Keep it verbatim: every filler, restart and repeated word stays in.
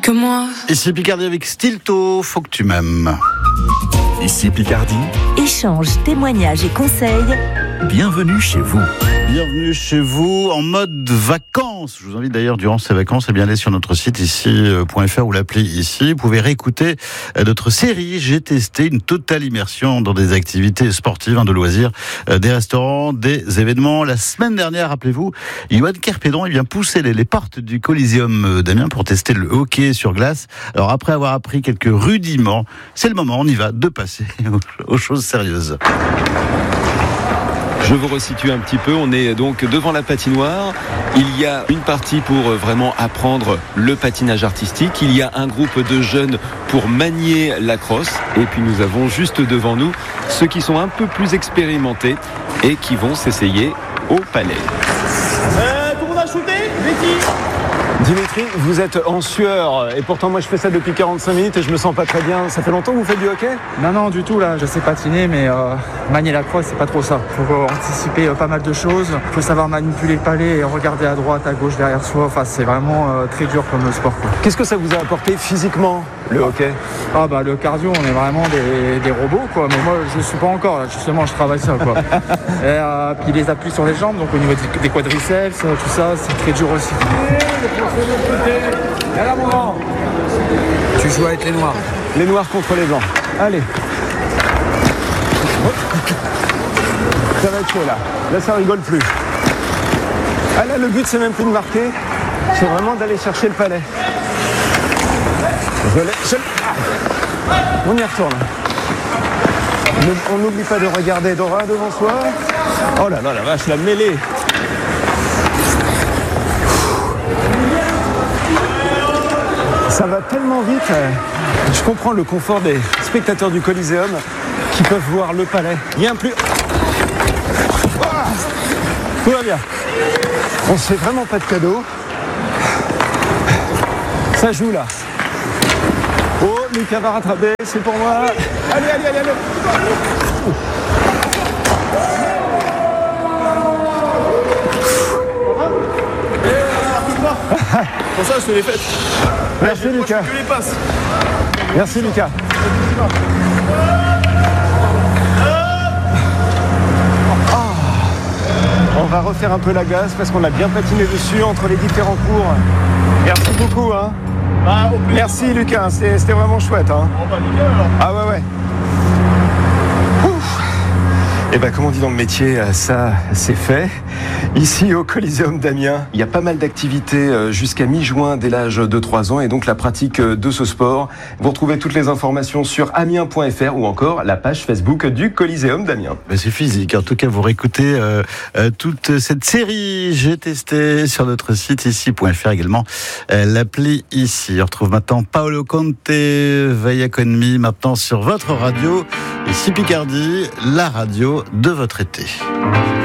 que moi. Ici Picardie avec Stilto, faut que tu m'aimes. Ici Picardie. Échange, témoignages et conseils. Bienvenue chez vous. Bienvenue chez vous en mode vacances. Je vous invite d'ailleurs durant ces vacances à bien aller sur notre site ici point f r ou l'appli ici. Vous pouvez réécouter notre série. J'ai testé une totale immersion dans des activités sportives, de loisirs, des restaurants, des événements. La semaine dernière, rappelez-vous, Yoann Kerpédron vient pousser les, les portes du Coliseum d'Amiens pour tester le hockey sur glace. Alors après avoir appris quelques rudiments, c'est le moment, on y va, de passer aux, aux choses sérieuses. Je vous resitue un petit peu, on est donc devant la patinoire. Il y a une partie pour vraiment apprendre le patinage artistique. Il y a un groupe de jeunes pour manier la crosse. Et puis nous avons juste devant nous ceux qui sont un peu plus expérimentés et qui vont s'essayer au palais. Euh, tout le monde a shooté, Betty ? Dimitri, vous êtes en sueur et pourtant moi je fais ça depuis quarante-cinq minutes et je me sens pas très bien. Ça fait longtemps que vous faites du hockey ? Non, non, du tout là, je sais patiner mais euh, manier la crosse c'est pas trop ça. Faut euh, anticiper euh, pas mal de choses, faut savoir manipuler le palais et regarder à droite, à gauche, derrière soi. Enfin c'est vraiment euh, très dur comme sport quoi. Qu'est-ce que ça vous a apporté physiquement, le hockey ? Ah bah le cardio, on est vraiment des, des robots quoi, mais moi je suis pas encore là, justement je travaille ça quoi. Et euh, puis les appuis sur les jambes, donc au niveau des quadriceps, tout ça c'est très dur aussi. Tu joues avec les noirs. Les noirs contre les blancs. Allez. Ça va être chaud là. Là ça rigole plus. Ah là le but c'est même plus de marquer, c'est vraiment d'aller chercher le palais. Je l'ai, je l'ai. Ah. On y retourne. On n'oublie pas de regarder Dora devant soi. Oh là là la vache, la mêlée. Ça va tellement vite. Je comprends le confort des spectateurs du Coliseum qui peuvent voir le palais. Bien plus. Tout va bien. On se fait vraiment pas de cadeau. Ça joue là. Oh, Lucas va rattraper, c'est pour moi. Allez, allez, allez, allez. Pour ça, je fais les fêtes. Merci moi, Lucas. Je fais que les passes. Merci Lucas. Oh. On va refaire un peu la glace parce qu'on a bien patiné dessus entre les différents cours. Merci beaucoup. Hein. Bah, au plus Merci Lucas, c'était, c'était vraiment chouette. Hein. On va nickel alors. Ah ouais ouais. Et ben comme on dit dans le métier, ça c'est fait. Ici au Coliseum d'Amiens, il y a pas mal d'activités jusqu'à mi-juin dès l'âge de trois ans et donc la pratique de ce sport. Vous retrouvez toutes les informations sur amiens point f r ou encore la page Facebook du Coliseum d'Amiens. Mais c'est physique. En tout cas, vous réécoutez euh, euh, toute cette série. J'ai testé sur notre site ici point f r également euh, l'appli ici. On retrouve maintenant Paolo Conte, Vaya con mi maintenant sur votre radio. Ici Picardie, la radio de votre été.